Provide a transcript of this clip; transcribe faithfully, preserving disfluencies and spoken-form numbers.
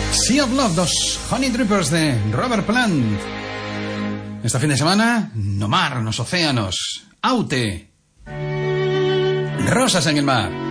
Sea of Love, dos Honey Drippers de Robert Plant. Este fin de semana, no mar, nos océanos, Aute, rosas en el mar.